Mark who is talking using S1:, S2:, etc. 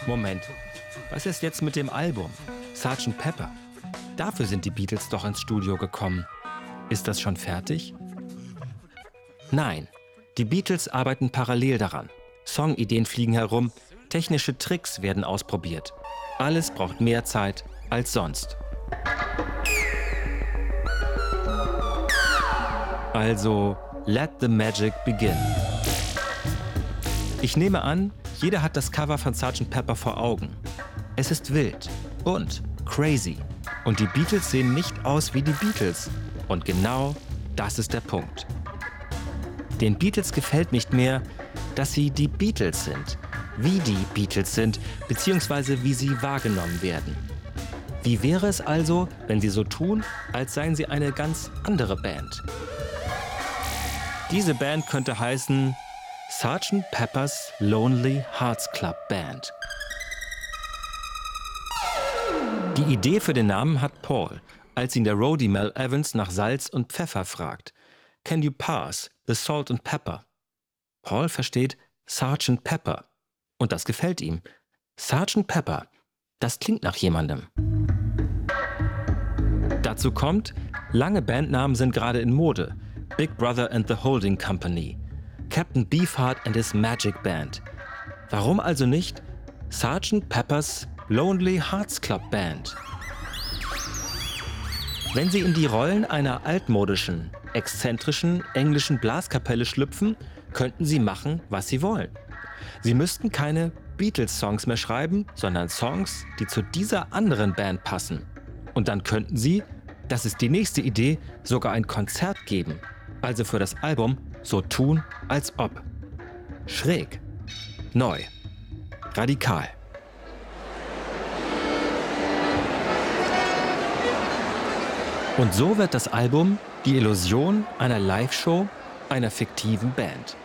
S1: Moment, was ist jetzt mit dem Album? Sgt. Pepper. Dafür sind die Beatles doch ins Studio gekommen. Ist das schon fertig? Nein, die Beatles arbeiten parallel daran. Songideen fliegen herum, technische Tricks werden ausprobiert. Alles braucht mehr Zeit als sonst. Also, let the magic begin. Ich nehme an, jeder hat das Cover von Sgt. Pepper vor Augen. Es ist wild, bunt, crazy. Und die Beatles sehen nicht aus wie die Beatles. Und genau das ist der Punkt. Den Beatles gefällt nicht mehr, dass sie die Beatles sind. Wie die Beatles sind, beziehungsweise wie sie wahrgenommen werden. Wie wäre es also, wenn sie so tun, als seien sie eine ganz andere Band? Diese Band könnte heißen Sgt. Pepper's Lonely Hearts Club Band. Die Idee für den Namen hat Paul, als ihn der Roadie Mel Evans nach Salz und Pfeffer fragt. Can you pass the salt and pepper? Paul versteht Sgt. Pepper. Und das gefällt ihm. Sgt. Pepper, das klingt nach jemandem. Dazu kommt, lange Bandnamen sind gerade in Mode. Big Brother and the Holding Company. Captain Beefheart and his Magic Band. Warum also nicht Sgt. Pepper's Lonely Hearts Club Band? Wenn Sie in die Rollen einer altmodischen, exzentrischen englischen Blaskapelle schlüpfen, könnten Sie machen, was Sie wollen. Sie müssten keine Beatles-Songs mehr schreiben, sondern Songs, die zu dieser anderen Band passen. Und dann könnten Sie, das ist die nächste Idee, sogar ein Konzert geben. Also für das Album so tun, als ob. Schräg. Neu. Radikal. Und so wird das Album die Illusion einer Live-Show einer fiktiven Band.